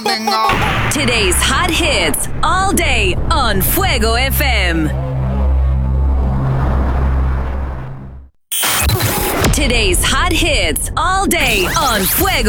tengo. Today's hot hits all day on Fuego FM. Today's hot hits all day on Fuego